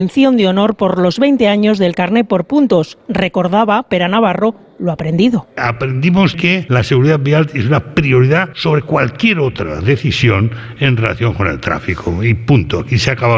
mención de honor por los 20 años del carné por puntos. Recordaba Pera Navarro lo aprendido. Aprendimos que la seguridad vial es una prioridad sobre cualquier otra decisión en relación con el tráfico. Y punto. Aquí se acaba.